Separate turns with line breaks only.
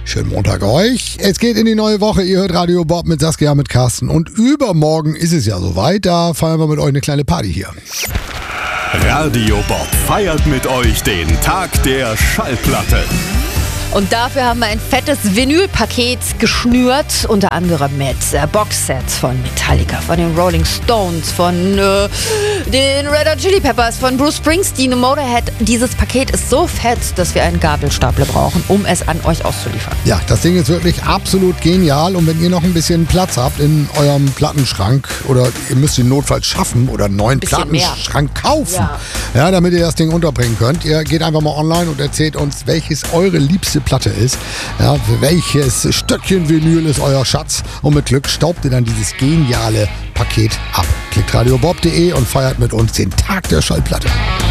Schönen Montag euch. Es geht in die neue Woche. Ihr hört Radio Bob mit Saskia, mit Carsten. Und übermorgen ist es ja soweit. Da feiern wir mit euch eine kleine Party hier.
Radio Bob feiert mit euch den Tag der Schallplatte.
Und dafür haben wir ein fettes Vinylpaket geschnürt, unter anderem mit Boxsets von Metallica, von den Rolling Stones, von den Red Hot Chili Peppers, von Bruce Springsteen und Motorhead. Dieses Paket ist so fett, dass wir einen Gabelstapler brauchen, um es an euch auszuliefern.
Ja, das Ding ist wirklich absolut genial. Und wenn ihr noch ein bisschen Platz habt in eurem Plattenschrank oder ihr müsst ihn notfalls schaffen oder einen neuen Plattenschrank kaufen, ja, damit ihr das Ding unterbringen könnt, ihr geht einfach mal online und erzählt uns, welches eure liebste Platte ist. Ja, für welches Stöckchen Vinyl ist euer Schatz? Und mit Glück staubt ihr dann dieses geniale Paket ab. Klickt radiobob.de und feiert mit uns den Tag der Schallplatte.